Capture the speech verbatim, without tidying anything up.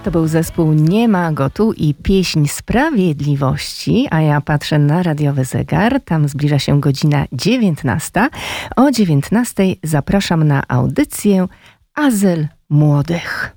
To był zespół Nie ma go tu i pieśń Sprawiedliwości, a ja patrzę na radiowy zegar, tam zbliża się godzina dziewiętnasta. O dziewiętnastej zapraszam na audycję Azyl Młodych.